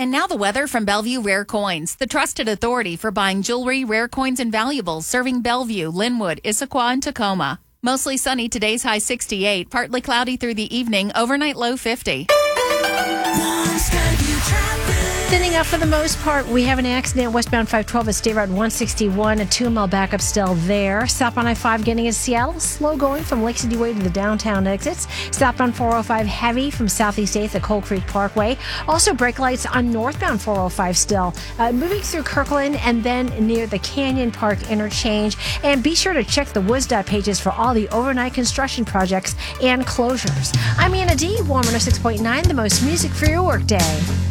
And now the weather from Bellevue Rare Coins, the trusted authority for buying jewelry, rare coins, and valuables, serving Bellevue, Linwood, Issaquah, and Tacoma. Mostly sunny, today's high 68, partly cloudy through the evening, overnight low 50. Thinning up for the most part. We have an accident westbound 512 at State Route 161, a 2-mile backup still there. Southbound I-5 getting into Seattle, slow going from Lake City Way to the downtown exits. Southbound 405 heavy from Southeast 8th at Coal Creek Parkway. Also brake lights on northbound 405 still. Moving through Kirkland and then near the Canyon Park interchange. And be sure to check the WSDOT pages for all the overnight construction projects and closures. I'm Anna D, Warm 106.9, the most music for your workday.